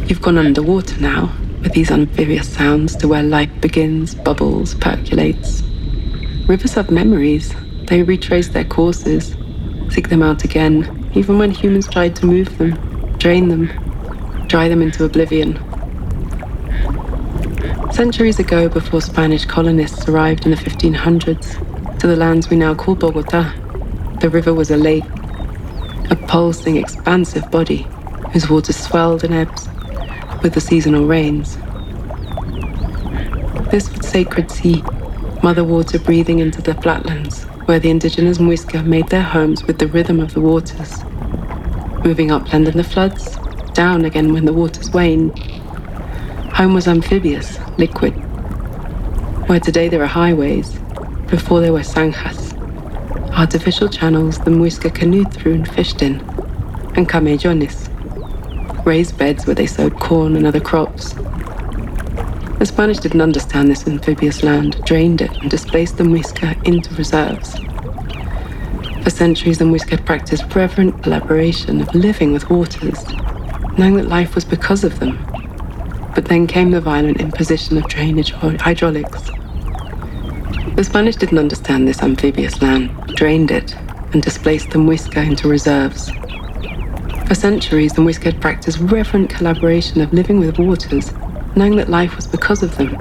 You've gone underwater now, with these amphibious sounds to where life begins, bubbles, percolates. Rivers have memories. They retrace their courses, seek them out again, even when humans tried to move them, drain them, dry them into oblivion. Centuries ago, before Spanish colonists arrived in the 1500s to the lands we now call Bogota, the river was a lake, a pulsing, expansive body whose waters swelled and ebbed with the seasonal rains. This was sacred sea, mother water breathing into the flatlands, where the indigenous Muisca made their homes with the rhythm of the waters, moving upland in the floods, down again when the waters waned. Home was amphibious, liquid, where today there are highways, before there were zanjas, artificial channels the Muisca canoed through and fished in, and camellones, raised beds where they sowed corn and other crops. The Spanish didn't understand this amphibious land, drained it, and displaced the Muisca into reserves. For centuries, the Muisca had practiced reverent collaboration of living with waters, knowing that life was because of them. But then came the violent imposition of drainage hydraulics. The Spanish didn't understand this amphibious land, drained it, and displaced the Muisca into reserves. For centuries, the Muisca had practiced reverent collaboration of living with waters, knowing that life was because of them.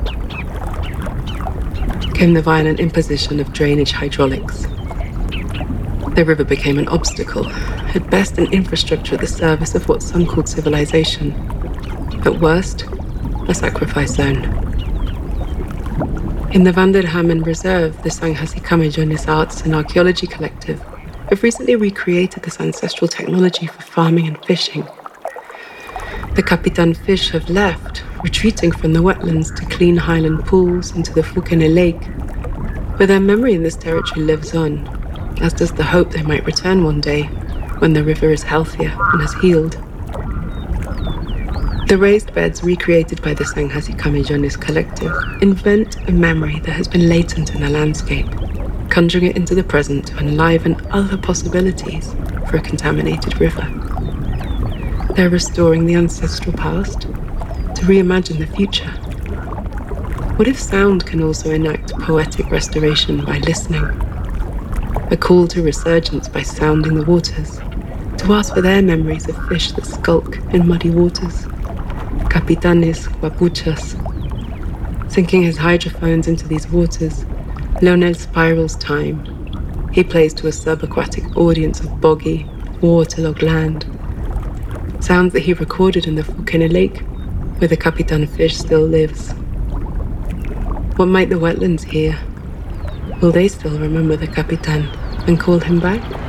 Came the violent imposition of drainage hydraulics. The river became an obstacle, at best an infrastructure at the service of what some called civilization, at worst, a sacrifice zone. In the Vanderhamen Reserve, the Zanjas y Camellones Arts and Archaeology Collective have recently recreated this ancestral technology for farming and fishing. The Capitan fish have left, retreating from the wetlands to clean highland pools into the Fukene Lake, but their memory in this territory lives on, as does the hope they might return one day when the river is healthier and has healed. The raised beds recreated by the Zanjas y Camellones Collective invent a memory that has been latent in the landscape, conjuring it into the present to enliven other possibilities for a contaminated river. They're restoring the ancestral past to reimagine the future. What if sound can also enact poetic restoration by listening? A call to resurgence by sounding the waters, to ask for their memories of fish that skulk in muddy waters. Capitanes, guapuchas. Sinking his hydrophones into these waters, Leonel spirals time. He plays to a subaquatic audience of boggy, waterlogged land. Sounds that he recorded in the Fukene Lake, where the Capitan fish still lives. What might the wetlands hear? Will they still remember the Capitan and call him back?